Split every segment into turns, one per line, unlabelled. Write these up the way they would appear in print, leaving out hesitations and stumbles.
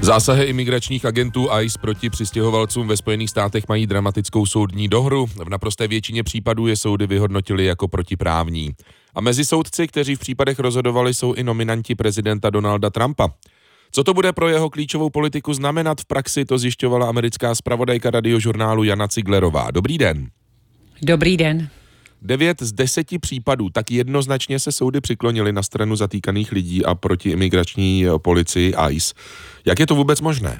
Zásahy imigračních agentů ICE proti přistěhovalcům ve Spojených státech mají dramatickou soudní dohru. V naprosté většině případů je soudy vyhodnotili jako protiprávní. A mezi soudci, kteří v případech rozhodovali, jsou i nominanti prezidenta Donalda Trumpa. Co to bude pro jeho klíčovou politiku znamenat v praxi, to zjišťovala americká zpravodajka Radiožurnálu Jana Ciglerová. Dobrý den.
Dobrý den.
9 z 10 případů tak jednoznačně se soudy přiklonily na stranu zatýkaných lidí a proti imigrační policii ICE. Jak je to vůbec možné?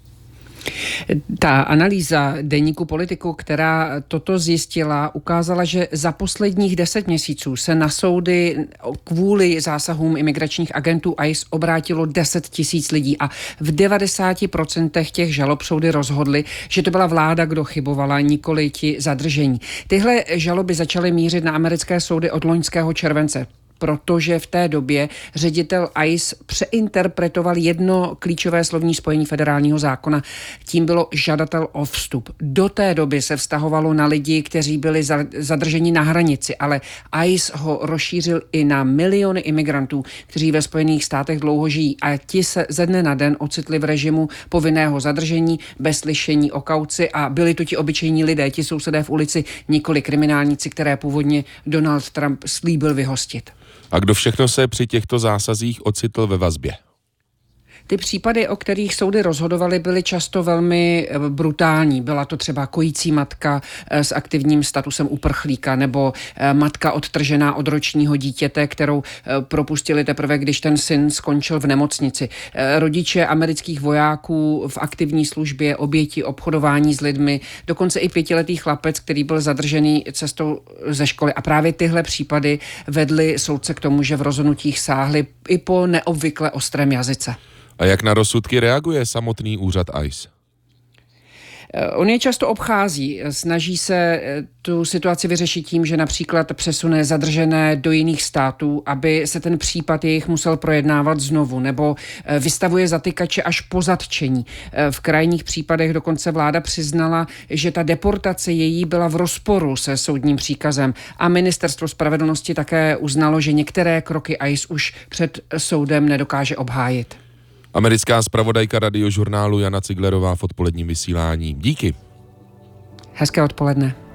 Ta analýza deníku Politiku, která toto zjistila, ukázala, že za posledních 10 měsíců se na soudy kvůli zásahům imigračních agentů ICE obrátilo 10 000 lidí a v 90% těch žalob soudy rozhodly, že to byla vláda, kdo chybovala, nikoli ti zadržení. Tyhle žaloby začaly mířit na americké soudy od loňského července, protože v té době ředitel ICE přeinterpretoval jedno klíčové slovní spojení federálního zákona. Tím bylo žadatel o vstup. Do té doby se vztahovalo na lidi, kteří byli zadrženi na hranici, ale ICE ho rozšířil i na miliony imigrantů, kteří ve Spojených státech dlouho žijí a ti se ze dne na den ocitli v režimu povinného zadržení bez slyšení o kauci a byli to ti obyčejní lidé, ti sousedé v ulici, nikoli kriminálníci, které původně Donald Trump slíbil vyhostit.
A kdo všechno se při těchto zásazích ocitl ve vazbě?
Ty případy, o kterých soudy rozhodovaly, byly často velmi brutální. Byla to třeba kojící matka s aktivním statusem uprchlíka nebo matka odtržená od ročního dítěte, kterou propustili teprve, když ten syn skončil v nemocnici. Rodiče amerických vojáků v aktivní službě, oběti obchodování s lidmi, dokonce i 5letý chlapec, který byl zadržený cestou ze školy. A právě tyhle případy vedly soudce k tomu, že v rozhodnutích sáhli i po neobvykle ostrém jazyce.
A jak na rozsudky reaguje samotný úřad ICE?
On je často obchází, snaží se tu situaci vyřešit tím, že například přesune zadržené do jiných států, aby se ten případ jejich musel projednávat znovu, nebo vystavuje zatykače až po zatčení. V krajních případech dokonce vláda přiznala, že ta deportace její byla v rozporu se soudním příkazem a ministerstvo spravedlnosti také uznalo, že některé kroky ICE už před soudem nedokáže obhájit.
Americká zpravodajka Radiožurnálu Jana Ciglerová v odpoledním vysílání. Díky.
Hezké odpoledne.